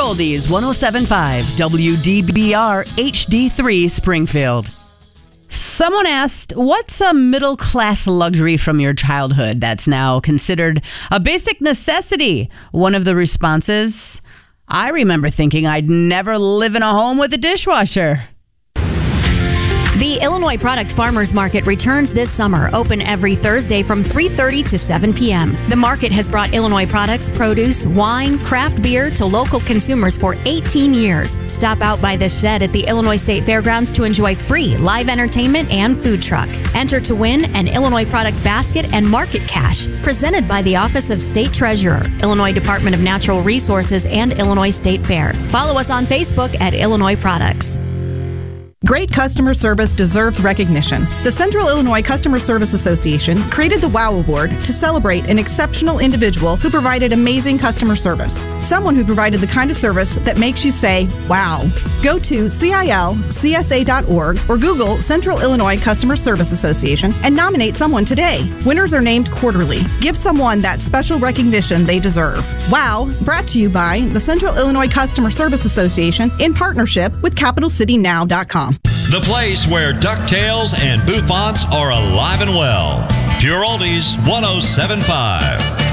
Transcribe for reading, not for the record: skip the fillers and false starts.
Oldies 107.5 WDBR HD3 Springfield. Someone asked, what's a middle-class luxury from your childhood that's now considered a basic necessity? One of the responses, I remember thinking I'd never live in a home with a dishwasher. The Illinois Product Farmers Market returns this summer, open every Thursday from 3:30 to 7 p.m. The market has brought Illinois products, produce, wine, craft beer to local consumers for 18 years. Stop out by this shed at the Illinois State Fairgrounds to enjoy free live entertainment and food truck. Enter to win an Illinois Product Basket and Market Cash, presented by the Office of State Treasurer, Illinois Department of Natural Resources, and Illinois State Fair. Follow us on Facebook at Illinois Products. Great customer service deserves recognition. The Central Illinois Customer Service Association created the WOW Award to celebrate an exceptional individual who provided amazing customer service. Someone who provided the kind of service that makes you say, wow. Go to CILCSA.org or Google Central Illinois Customer Service Association and nominate someone today. Winners are named quarterly. Give someone that special recognition they deserve. WOW, brought to you by the Central Illinois Customer Service Association in partnership with CapitalCityNow.com. The place where DuckTales and Bouffants are alive and well. Pure Oldies 107.5.